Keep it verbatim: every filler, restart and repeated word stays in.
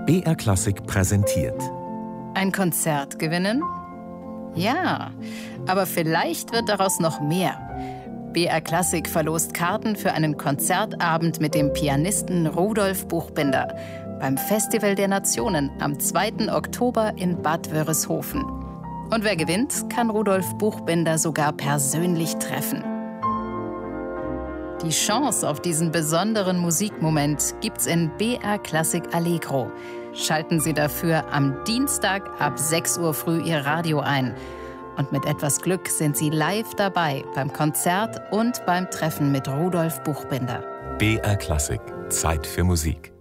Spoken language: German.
B R Klassik präsentiert. Ein Konzert gewinnen? Ja, aber vielleicht wird daraus noch mehr. B R Klassik verlost Karten für einen Konzertabend mit dem Pianisten Rudolf Buchbinder beim Festival der Nationen am zweiten Oktober in Bad Wörishofen. Und wer gewinnt, kann Rudolf Buchbinder sogar persönlich treffen. Die Chance auf diesen besonderen Musikmoment gibt's in B R Klassik Allegro. Schalten Sie dafür am Dienstag ab sechs Uhr früh Ihr Radio ein. Und mit etwas Glück sind Sie live dabei beim Konzert und beim Treffen mit Rudolf Buchbinder. B R Klassik. Zeit für Musik.